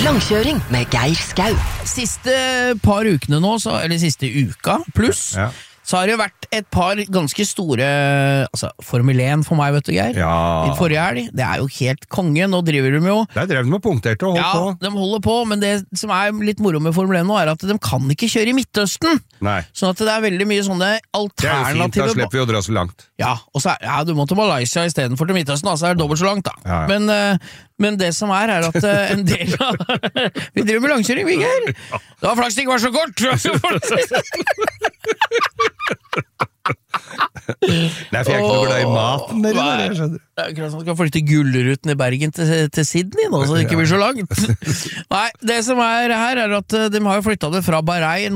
Langkjøring med Geir Skau. Siste par ukene nå, eller siste uka pluss, så har det vært et par ganske store, altså Formel 1 for meg, vet du, Geir. I forrige helg, det er jo helt konge, nå driver de jo. Der drev de og punkterte og holdt på. Ja, de holder på, men det som er litt moro med Formel 1 nå, er at de kan ikke kjøre i Midtøsten. Nei. Sånn at det er veldig mye sånne Det alternative... er jo fint, da slipper vi å dra så langt. Ja, og så du må til Malaysia i stedet for til Midtøsten, altså er det dobbelt så langt da. Ja. Men det som er at en del av... Vi driver med langkjøring, vi, Geir. Det var flaks det ikke var så kort. Nei, for jeg er ikke noe glad i maten der, jeg skjønner. Det er akkurat som man skal flytte Gullruten i Bergen til Sydney nå, så det ikke blir så langt. Nei, det som er her er at de har jo flyttet det fra Bahrein